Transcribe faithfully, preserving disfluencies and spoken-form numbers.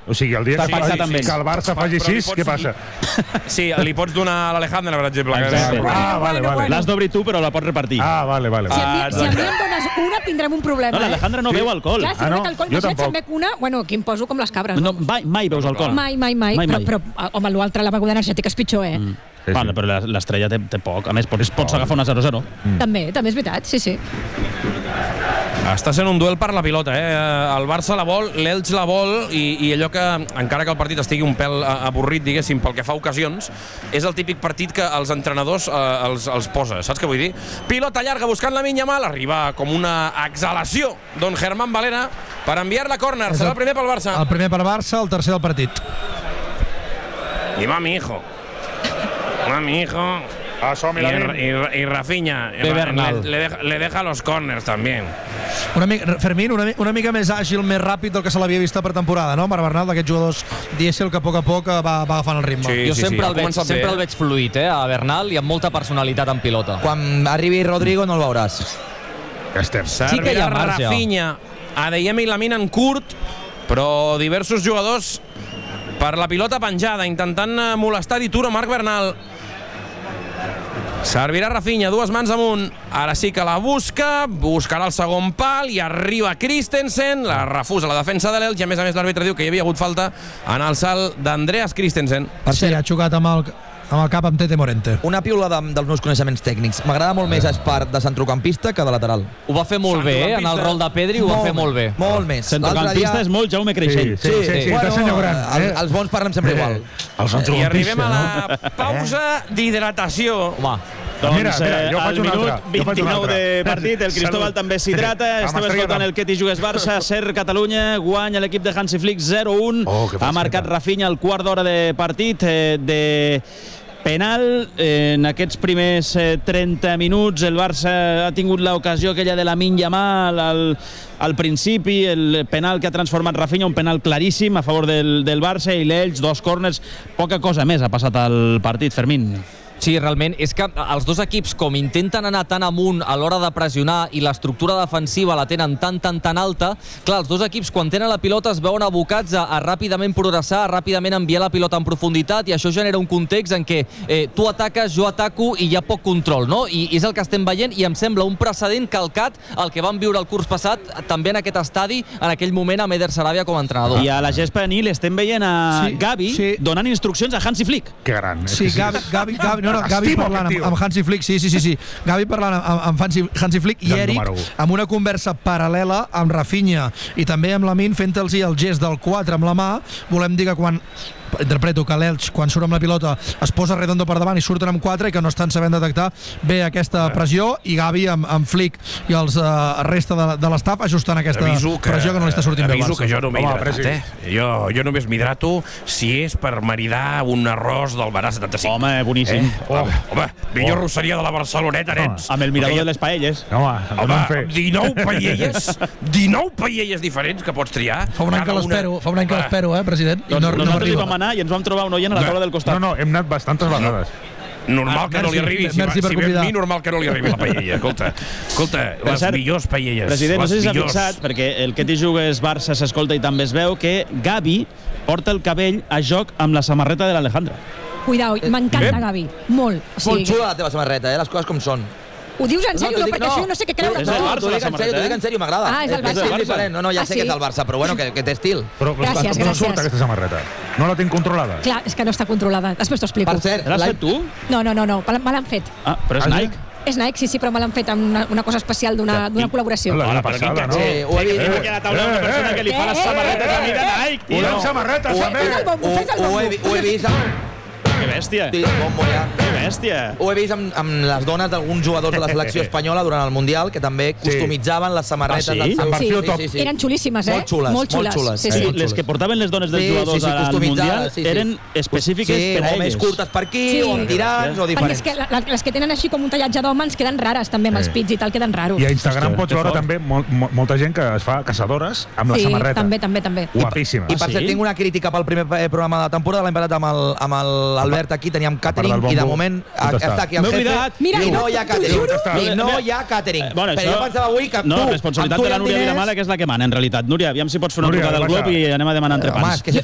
O sigui, el dia que, pactat amb que ells. el Barça faci Però li sis, pots- què passa? Sí, li pots donar a l'Alejandra, per exemple. que- Exacte. Ah, vale, vale. L'has d'obrir tu, però la pots repartir. Ah, vale, vale. Si a mi, Ah, si a mi em dones una, tindrem un problema. No, l'Alejandra no Sí. veu alcohol. Clar, si Ah, no no? bec alcohol, Jo imagina't si tampoc. em bec una... Bueno, aquí em poso com les cabres. No, mai, mai veus alcohol. Mai, mai, mai. Mai, però, mai. però, home, l'altre, la beguda energètica és pitjor, eh? Mm. Sí, Vale, sí. però la- l'estrella té, té poc. A més, pots, pots agafar una zero zero. També, també és veritat, sí, sí. Està sent un duel per la pilota, eh? El Barça la vol, l'Elx la vol, i, i allò que, encara que el partit estigui un pèl eh, avorrit, diguéssim, pel que fa a ocasions, és el típic partit que els entrenadors eh, els, els posa, saps què vull dir? Pilota llarga buscant la Minyamal, arriba com una exhalació don Germán Valera per enviar-la a córner. És Serà el- el primer pel Barça. El primer per Barça, el tercer del partit. I va mi hijo. Va mi hijo. Ah, som Y, y, y Rafinha Ve Bernal. le, le, deja, le deja los corners también. Una mica, Fermín, una, mi- una mica més àgil, més ràpid del que se l'havia vist per temporada, no? Marc Bernal, d'aquests jugadors dièsel que a poc a poc va, va agafant el ritme. Sí. Jo sempre, ha el, veig, començat bé, sempre eh? el veig fluid, eh, a Bernal, i amb molta personalitat en pilota. Quan arribi Rodrigo no el veuràs. Ja estem. Sí que hi ha Servirà marge. Rafinha, Adeyemi i Lamine en curt, però diversos jugadors per la pilota penjada, intentant eh, molestar Dituro Marc Bernal. Servirà Rafinha, dues mans amunt. Ara sí que la busca, buscarà el segon pal i arriba Christensen, la refusa la defensa de l'Elx i a més a més l'àrbitre diu que hi havia hagut falta en el salt d'Andreas Christensen. Per cert, ha jugat amb el, amb el cap amb Tete Morente. Una piula de, dels meus coneixements tècnics. M'agrada molt més Espart de centrocampista que de lateral. Ho va fer molt bé, eh? En el rol de Pedri ho va fer molt bé. Molt més. Centrocampista és molt Jaume Creixell. Sí, sí, sí, bueno, de senyor gran. el, Eh? els bons parlem sempre igual. El I arribem a la pausa d'hidratació. Home, Doncs Mira, mira, jo eh, faig al un minut altre, jo faig un vint-i-nou altre. de partit, el Cristóbal Salut. també s'hidrata. Amb Estem estrella escoltant no. el Què t'hi jugues Barça, Ser Catalunya, guanya l'equip de Hansi Flick zero un. Oh, que ha marcat Rafinha al quart d'hora de partit eh, de penal. Eh, en aquests primers eh, trenta minuts el Barça ha tingut l'ocasió aquella de la Yamal al, al principi, el penal que ha transformat Rafinha, un penal claríssim a favor del, del Barça, i l'Elx, dos córners, poca cosa més ha passat al partit, Fermín. sí, realment, és que els dos equips, com intenten anar tan amunt a l'hora de pressionar i l'estructura defensiva la tenen tan, tan, tan alta, clar, els dos equips, quan tenen la pilota, es veuen abocats a, a ràpidament progressar, a ràpidament enviar la pilota en profunditat, i això genera un context en què eh, tu ataques, jo ataco, i hi ha poc control, no? I, i és el que estem veient, i em sembla un precedent calcat el que vam viure el curs passat, també en aquest estadi, en aquell moment amb Eder Sarabia com a entrenador. I a la gespa de Nil estem veient a Sí, Gavi sí. donant instruccions a Hansi Flick. Que gran. Sí, Gavi, Gavi, Gavi, no, no, Gavi Estimo parlant aquest amb, tio. amb Hansi Flick, sí, sí, sí, sí. Gavi parlant amb, amb Hansi, Hansi Flick i Gran Eric número u. amb una conversa paral·lela amb Rafinha i també amb Lamine fent-los el gest del quatre amb la mà. Volem dir que quan interpreto que l'Elx, quan surt amb la pilota, es posa Redondo per davant i surten amb quatre i que no estan sabent detectar bé aquesta pressió, i Gavi amb, amb Flick i els uh, resta de, de l'estaf ajustant aquesta que, pressió que no li està sortint bé al aviso Barça. que jo no m'he Home, hidratat, presi. eh? Jo, jo només m'hidrato si és per maridar un arròs del Barà setanta cinc. Home, boníssim. Eh? Home, home, millor rosseria de la Barceloneta, nens. Amb el mirador de les paelles. Home, Home, vam fer. dinou paelles, dinou paelles diferents que pots triar. Fa un any que Cada l'espero, una- fa un any que Va. l'espero, eh, president? I Doncs no, no nosaltres hi arriba. vam anar i ens vam trobar un oient a la taula del costat. No, no, hem anat bastantes vegades. Normal Ah, que no li merci, arribi. Si, merci va, per si ve amb convidar. mi, normal que no li arribi la paella. Escolta, escolta Per les cert, millors paelles. President, no les sé si s'ha millors. fixat, perquè el que t'hi jugues Barça s'escolta i també es veu, que Gavi porta el cabell a joc amb la samarreta de l'Alejandra. Cuidao, m'encanta Gavi, molt. O Molt sigui, xula la teva samarreta, eh? Les coses com són. ho dius en sèrio? t'ho No, dic- perquè això jo no sé què creure. És del tu. Barça, T'ho dic la en sèrio, t'ho dic en sèrio, m'agrada. Ah, és del Barça. estil diferent. No, no, ja Ah, sé sí? que és del Barça, però bueno, que, que té estil. Però, però Gràcies, com gràcies. surt aquesta samarreta? No la tinc controlada? Clar, és que no està controlada. Després t'ho explico. Per cert, L'has l'any- fet tu? No, no, no, no, me l'han fet. Ah, però és Ah, sí? Nike. És Nike, sí, sí, però me l'han fet amb una, una cosa especial d'una d'una col·laboració. Hola, Hola, la però passada, quin no? Sí, ho he vist. Tenim aquí a la taula una persona que li fa les samarretes a mi de Nike, tio. Volem samarretes, Ho- també! Fes el bombo, ho, fes el ho, bombo. he, vi- ho he vist amb... Que bèstia. Sí, bombo ja. Que bèstia. Ho he vist amb, amb les dones d'alguns jugadors de la selecció espanyola durant el Mundial, que també customitzaven les samarretes Ah, sí? del seu... En versió Sí. top. Sí, sí, sí. Eren xulíssimes, eh? Molt xules, Molt xules. molt xules. Sí, Sí, sí. molt les xules. que portaven les dones dels Sí, jugadors sí, sí, al customitzades, Mundial sí, sí. eren específiques sí, per a o elles. més curtes per aquí, Sí. o amb tirants, o Perquè és diferents. que la, la, les que tenen així com un tallatge d'home ens queden rares, també, amb els Sí. pits i tal, queden raros. I a Instagram Hòstia, pots que veure fort. també mol, mol, molta gent que es fa caçadores amb la Sí, samarreta. també, també, també. Guapíssima. I per Ah, cert, sí? tinc una crítica pel primer eh, programa de la temporada, l'any passat amb el- amb el- l'Albert aquí, teníem catering, del i de bombo, moment on està? està aquí el M'he jefe, oblidat. Mira, i no t'ho hi ha catering. juro. I no hi ha catering. Eh, bueno, Però això- jo pensava avui que No, tu, responsabilitat amb tu de la i amb Núria diners- Vilamala, que és la que mana, en realitat. Núria, aviam si pots fer una Núria, trucada al passa. Glob i anem a demanar Home, entrepans. és que